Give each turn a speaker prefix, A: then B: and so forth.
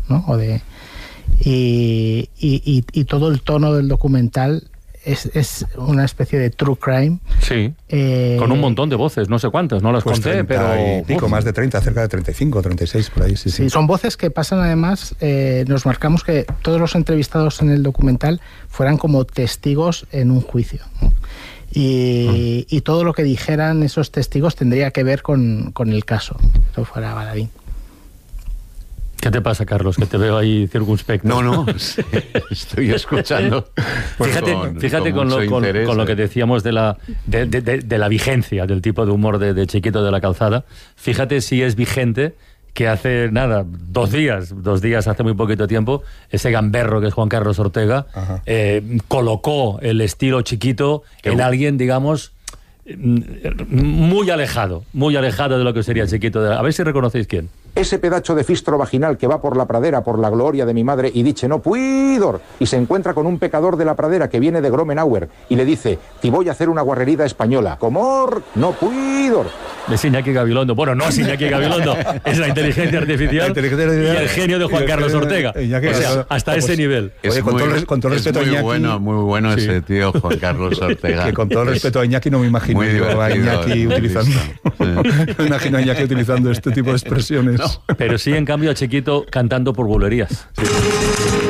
A: ¿no? Y todo el tono del documental es una especie de true crime.
B: Sí, con un montón de voces, no sé cuántas, no las conté, pero...
C: Pico, más de 30, cerca de 35, 36, por ahí, sí.
A: Son voces que pasan, además, nos marcamos que todos los entrevistados en el documental fueran como testigos en un juicio, ¿no? Y todo lo que dijeran esos testigos tendría que ver con el caso, si fuera baladí.
B: ¿Qué te pasa, Carlos? Que te veo ahí circunspecto.
D: No, sí, estoy escuchando.
B: Fíjate con lo que decíamos de la vigencia del tipo de humor de Chiquito de la Calzada. Fíjate si es vigente que hace, 2 días, hace muy poquito tiempo, ese gamberro que es Juan Carlos Ortega, colocó el estilo Chiquito en alguien, digamos, muy alejado de lo que sería Chiquito. A ver si reconocéis quién.
E: Ese pedacho de fistro vaginal que va por la pradera, por la gloria de mi madre, y dice, no puidor, y se encuentra con un pecador de la pradera que viene de Gromenauer, y le dice, te voy a hacer una guarrerida española, comor, no puidor.
B: Es Iñaki Gabilondo. Bueno, no es Iñaki Gabilondo, es la inteligencia artificial y el genio de Juan Carlos Ortega.
C: Iñaki,
B: o sea, hasta ese nivel.
C: Oye, con todo el respeto a Iñaki...
D: Muy bueno
C: sí.
D: Ese tío, Juan Carlos Ortega.
C: Que con todo el respeto a Iñaki no me imagino a Iñaki utilizando... No me imagino a Iñaki utilizando este tipo de expresiones.
B: No, pero sí, en cambio, a Chiquito cantando por bulerías. Sí.